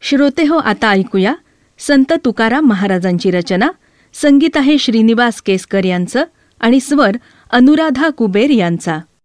श्रोतेहो, आता ऐकूया संत तुकाराम महाराजांची रचना. संगीत आहे श्रीनिवास केसकर यांचं आणि स्वर अनुराधा कुबेर यांचा.